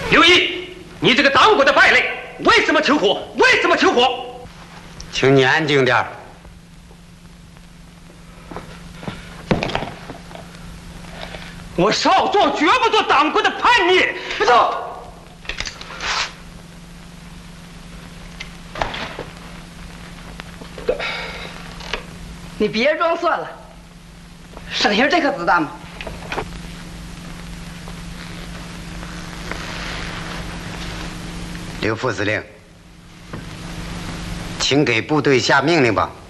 刘毅，你这个当国的败类，为什么求火？为什么求火？ 请你安静点儿。 我少壮绝不做党国的叛逆。不走。 你别装蒜了，省下这颗子弹吧。 刘副司令，请给部队下命令吧。